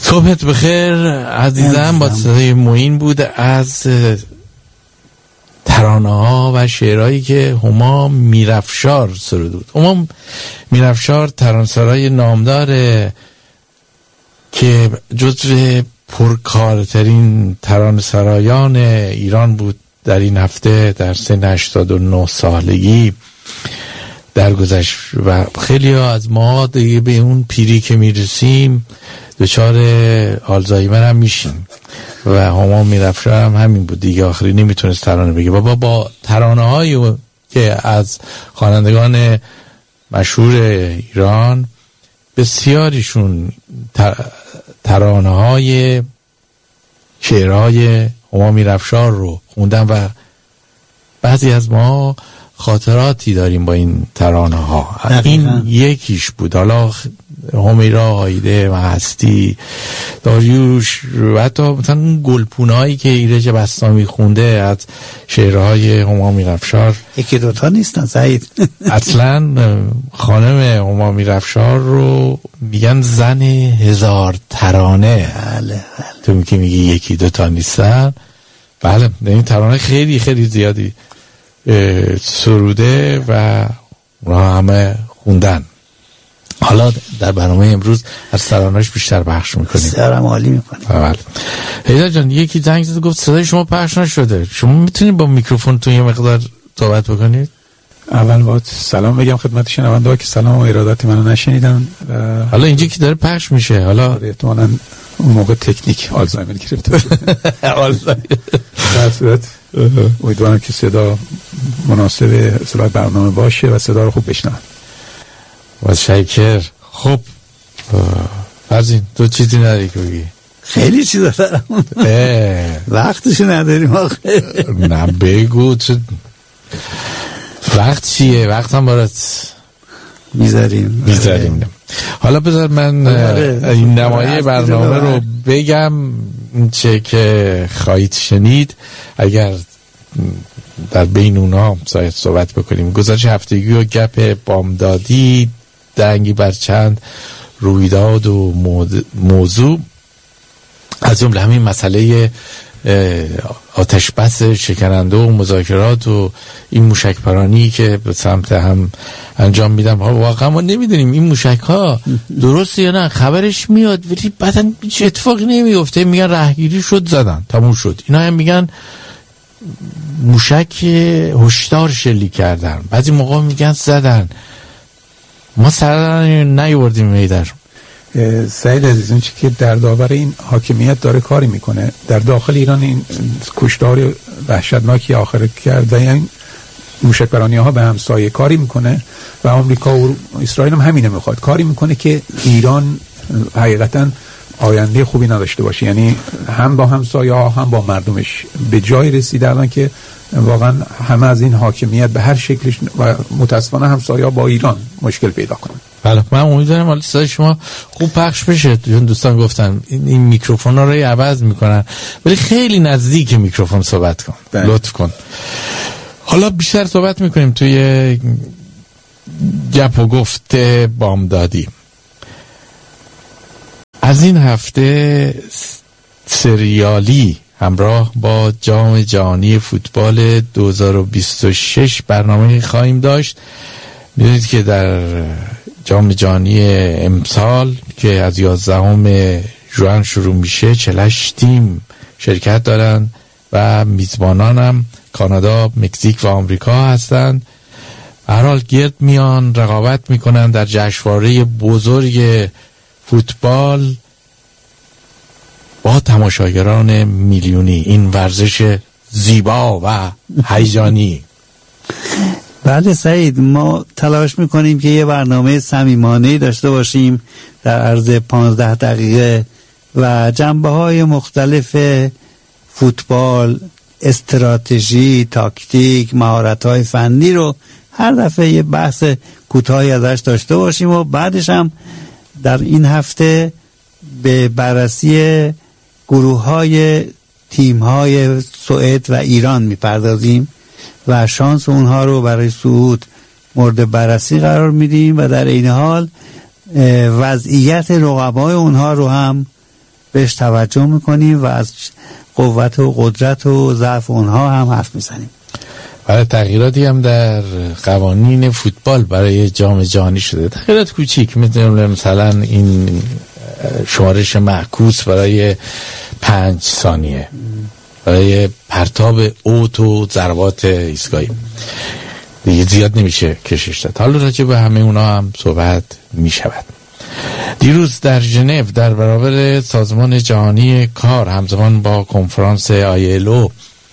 صبحت بخیر عزیزم. با صدای معین بود از ترانه ها و شعرهایی که هما میرافشار سرود بود. هما میرافشار ترانه‌سرای نامداره که جزو پرکارترین ترانه‌سرایان ایران بود در این هفته در سن 89 سالگی درگذشت و خیلی ها از ما دیگه به اون پیری که میرسیم دچار آلزایمر هم میشیم و هما میرافشار هم همین بود دیگه. آخری نمیتونست ترانه بگه. بابا با ترانه هایی که از خوانندگان مشهور ایران بسیاریشون ترانه های شعرهای هما میرافشار رو خوندن و بعضی از ما خاطراتی داریم با این ترانه ها. این یکیش بود. حالا همیرا، هایده و هستی، داریوش و حتی مثلا اون گلپونایی که ایرج بسطامی خونده از شعرهای هما میرافشار یکی دوتا نیستن سعید. اصلا خانم هما میرافشار رو میگن زن هزار ترانه. بله. تو که میگی یکی دوتا نیستن، بله این ترانه خیلی خیلی زیادی سروده و را همه خوندن. حالا در برنامه امروز از ترانه‌اش بیشتر پخش میکنیم. بسیارم عالی میکنیم. بله. حیدر جان یکی زنگ زد گفت صدای شما پخش نشده. شما میتونید با میکروفونتون یه مقدار صحبت بکنید؟ اول باید سلام بگم خدمت شنونده‌ها که سلام و ارادات منو نشنیدن. حالا اینجا که داره پخش میشه، حالا احتمالاً اون موقع تکنیک آلزایمر گرفته آلزایمر. در صورت امیدوارم که صدا مناسب اصلاح برنامه باشه و صدا رو خوب بشنوم. متشکر. خب فرزین تو چیزی نداری که بگی؟ خیلی چیزا دارم. وقتشو نداریم آخه. نه بگو وقت چیه؟ وقت هم برات میذاریم. حالا بذار من این نمایه برنامه رو بگم چه که خواهید شنید. اگر در بین اونها صحبت بکنیم. گزارش هفتگی و گپ بامدادی، دنگی بر چند رویداد و موضوع، از جمله همین مسئله آتش بس شکننده و مذاکرات و این موشک پرانی که به سمت هم انجام میدم. واقعا ما نمیدونیم این موشک ها درسته یا نه. خبرش میاد ولی بعداً هیچ اتفاقی نمیفته. میگن رهگیری شد زدن تموم شد. اینا هم میگن موشک هشدار شلیک کردن. بعضی موقع میگن زدن. ما سر نیاوردیم میدر. سعید عزیز اون چی که در داور این حاکمیت داره کاری میکنه در داخل ایران، این کشتار وحشتناکی آخر کرد و این موشک پرانی ها به همسایه کاری میکنه و آمریکا و اسرائیل هم همینه میخواد کاری میکنه که ایران حقیقتا آینده خوبی نداشته باشه. یعنی هم با همسایه ها هم با مردمش به جای رسیده الان که واقعا همه از این حاکمیت به هر شکلش و متاسفانه همسایه ها با ایران مشکل پیدا کنن. بله من امیدوارم حالا صدای شما خوب پخش بشه. دوستان گفتن این میکروفون ها رو عوض میکنن ولی خیلی نزدیک میکروفون صحبت کن. لطف کن. حالا بیشتر صحبت میکنیم توی گپ و گفت بامدادی. از این هفته سریالی همراه با جام جهانی فوتبال 2026 برنامه خواهیم داشت. میدونید که در جام جهانی امسال که از 11 ژوئن شروع میشه 48 تیم شرکت دارن و میزبانان هم کانادا، مکزیک و آمریکا هستند. هر حال گرد میان رقابت میکنن در جشنواره بزرگ فوتبال با تماشاگران میلیونی. این ورزش زیبا و هیجانی. بله سعید، ما تلاش میکنیم که یه برنامه صمیمانه‌ای داشته باشیم در عرض 15 دقیقه و جنبه‌های مختلف فوتبال، استراتژی، تاکتیک، مهارت‌های فنی رو هر دفعه یه بحث کوتاهی ازش داشته باشیم و بعدش هم در این هفته به بررسی گروه‌های تیم‌های سوئد و ایران میپردازیم و شانس اونها رو برای صعود مورد بررسی قرار میدیم و در این حال وضعیت رقبای اونها رو هم بهش توجه میکنیم و از قوت و قدرت و ضعف اونها هم حرف میزنیم. برای تغییراتی هم در قوانین فوتبال برای جام جهانی شده، تغییرات کوچیک، مثلا این شمارش معکوس برای 5 ثانیه برای پرتاب اوت و ضربات ایستگاهی دیگه زیاد نمیشه کشش داد. حالا راجع به همه اونا هم صحبت میشود. دیروز در ژنو در برابر سازمان جهانی کار همزمان با کنفرانس ILO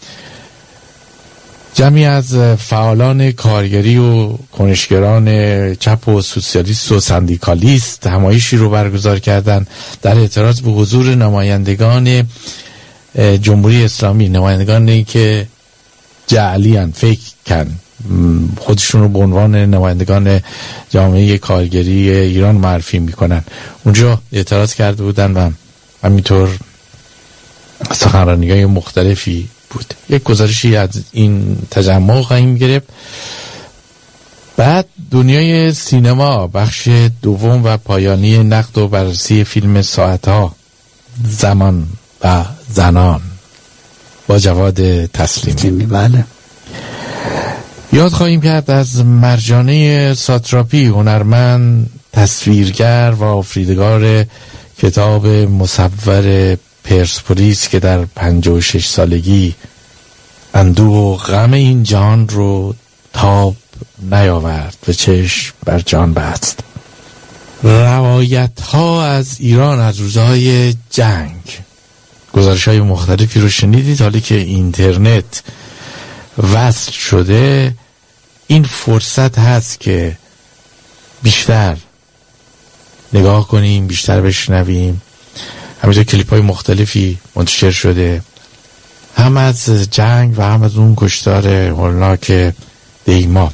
جمعی از فعالان کارگری و کنشگران چپ و سوسیالیست و سندیکالیست همایشی رو برگزار کردند در اعتراض به حضور نمایندگان جمهوری اسلامی، نمایندگانی که جعلیان، فیک کن، خودشون رو به عنوان نمایندگان جامعه کارگری ایران معرفی میکنن. اونجا اعتراض کرده بودن و همینطور سخنرانی‌های مختلفی بود. یک گزارشی از این تجمع خواهیم گرفت. بعد دنیای سینما، بخش دوم و پایانی نقد و بررسی فیلم ساعتها، زمان و زنان با جواد تسلیمی. بله. یاد خواهیم کرد از مرجانه ساتراپی، هنرمند، تصویرگر و آفریدگار کتاب مصور پرسپولیس که در 56 سالگی اندوه و غم این جهان رو تاب نیاورد و چشم بر جان بست. روایت ها از ایران از روزهای جنگ، گزارش های مختلفی رو شنیدید. حالی که اینترنت وصل شده، این فرصت هست که بیشتر نگاه کنیم، بیشتر بشنویم. همینجا کلیپ های مختلفی منتشر شده، هم از جنگ و هم از اون کشتار هولناک دیما.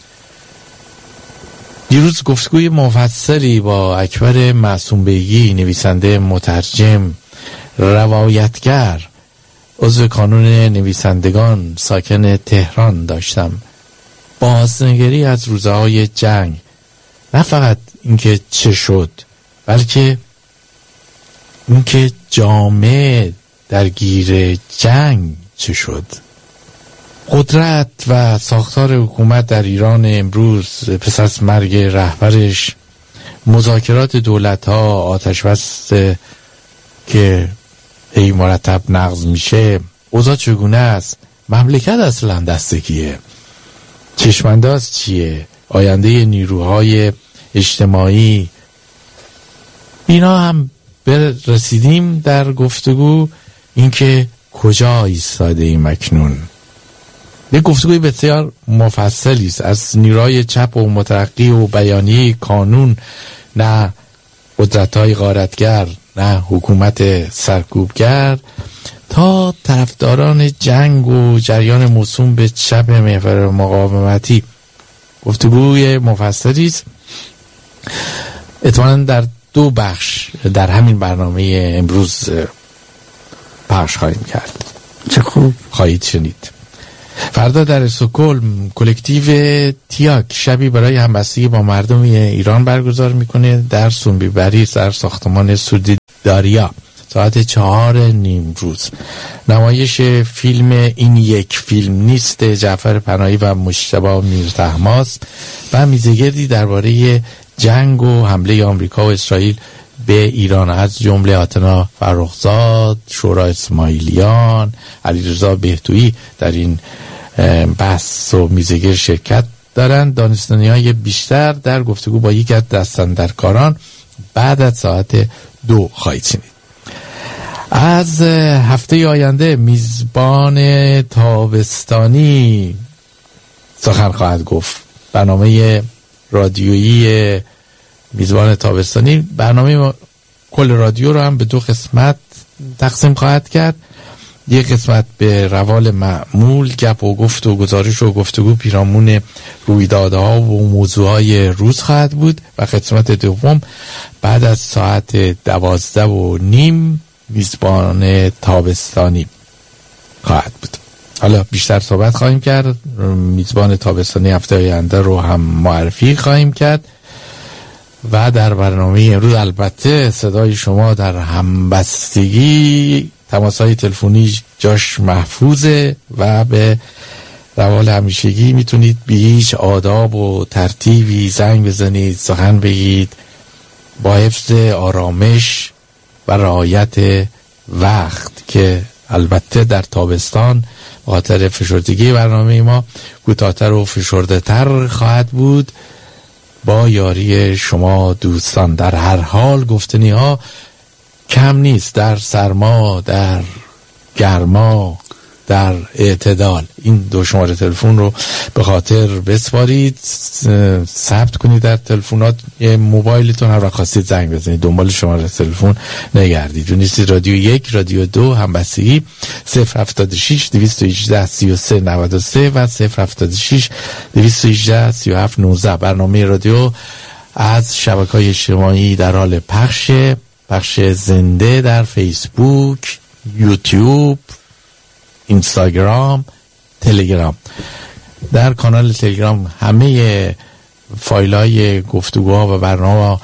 دیروز گفتگوی مفصلی با اکبر معصوم بیگی، نویسنده، مترجم، روایتگر، عضو کانون نویسندگان، ساکن تهران داشتم. بازنگری از روزهای جنگ، نه فقط اینکه چه شد، بلکه اینکه جامعه درگیر جنگ چه شد. قدرت و ساختار حکومت در ایران امروز پس از مرگ رهبرش، مذاکرات دولت‌ها، آتش بس که هی مرتب نقض میشه، اوضاع چگونه است، مملکت اصلا دست کیه، چشمانداز چیه، آینده نیروهای اجتماعی، اینا هم رسیدیم در گفتگو. اینکه کجا ایستاده ایم اکنون. یک گفتگوی بسیار مفصلی است، از نیروهای چپ و مترقی و بیانیه کانون، نه قدرت‌های غارتگر، نه حکومت سرکوبگر، تا طرفداران جنگ و جریان موسوم به چپ محور مقاومتی. گفتگوی مفصلی است. احتمالاً در 2 بخش در همین برنامه امروز پخش خواهیم کرد. چه خوب. خواهید شنید. فردا در استکهلم کلکتیو تیاک شبی برای همبستگی با مردم ایران برگزار میکنه در سونبیبری، در ساختمان سودیداریا، ساعت 4:30. نمایش فیلم این یک فیلم نیست جعفر پناهی و مجتبی میرطهماس و میزگردی درباره جنگ و حمله آمریکا و اسرائیل به ایران، از جمله آتنا فرخزاد، شورا اسماعیلیان، علیرضا بهتویی در این بحث و میزگرد شرکت دارند. دانستانی‌های بیشتر در گفتگو با یک از دستاندرکاران بعد از ساعت 2 خواهید شنید. از هفته آینده میزبان تابستانی سخن خواهد گفت. برنامه رادیویی میزبان تابستانی، برنامه کل رادیو رو هم به 2 قسمت تقسیم خواهد کرد. یک قسمت به روال معمول، گپ و گفت و گزارش و گفتگو پیرامون رویدادها و موضوعهای روز خواهد بود و قسمت دوم بعد از ساعت 12:30 میزبان تابستانی خواهد بود. حالا بیشتر صحبت خواهیم کرد. میزبان تابستانی هفته آینده رو هم معرفی خواهیم کرد و در برنامه امروز البته صدای شما در همبستگی تماس‌های تلفنی جاش محفوظه و به روال همیشگی میتونید بی هیچ آداب و ترتیبی زنگ بزنید، سخن بگید، با حفظ آرامش و رعایت وقت که البته در تابستان خاطر فشردگی برنامه ما کوتاه‌تر و فشرده‌تر خواهد بود. با یاری شما دوستان در هر حال گفتنی ها کم نیست، در سرما، در گرما، در اعتدال. این دو شماره تلفن رو به خاطر بسپارید، ثبت کنید در تلفنات موبایلتون، هر وقت خواستید زنگ بزنید دنبال شماره تلفن نگردید. نیستید رادیو 1، رادیو 2 همبستگی 076 218 33 93 و 076 218 37 19. برنامه رادیو از شبکه‌های اجتماعی در حال پخش زنده در فیسبوک، یوتیوب، اینستاگرام، تلگرام. در کانال تلگرام همه فایل‌های گفتگوها و برنامه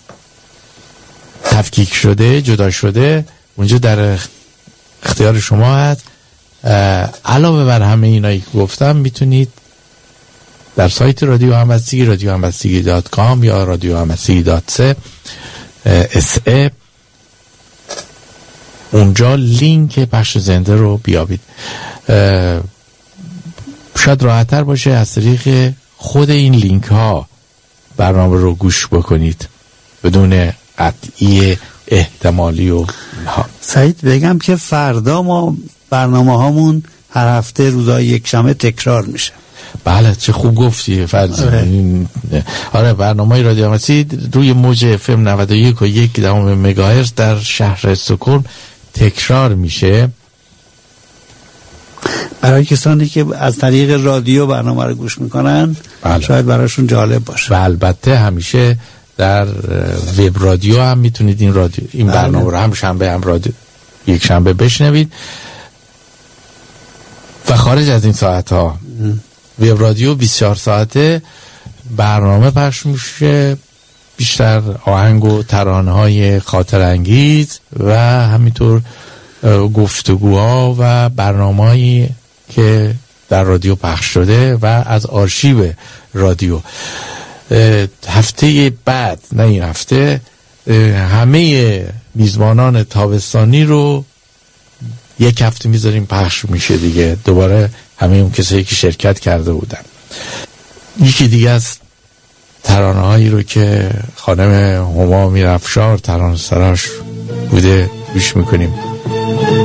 تفکیک شده، جدا شده، اونجا در اختیار شما هست. علاوه بر همه اینایی که گفتم میتونید در سایت رادیو همبستگی radiohambastigi.com یا radiohambastigi.se اونجا لینک پخش زنده رو بیابید. شاید راحت‌تر باشه از طریق خود این لینک ها برنامه رو گوش بکنید بدون قطعی احتمالی و سعید بگم که فردا ما برنامه هامون هر هفته روزای یک شنبه تکرار میشه. بله چه خوب گفتی فرض. آره برنامه رادیو همبستگی روی موج FM 91.1 مگاهرتز در شهر استکهلم تکرار میشه. برای کسانی که از طریق رادیو برنامه رو گوش میکنن شاید براشون جالب باشه. و البته همیشه در وب رادیو هم میتونید این برنامه رو هم شنبه هم رادیو یک شنبه بشنوید. و خارج از این ساعت ها وب رادیو 24 ساعته برنامه پخش میشه، بیشتر آهنگ و ترانه های خاطر انگیز و همینطور گفتگوها و برنامه‌ای که در رادیو پخش شده و از آرشیو رادیو. هفته بعد، نه این هفته، همه میزبانان تابستانی رو یک هفته میذاریم پخش میشه دیگه، دوباره همه اون کسایی که شرکت کرده بودن. یکی دیگه از ترانه هایی رو که خانم هما میرافشار ترانه سراش بوده گوش میکنیم.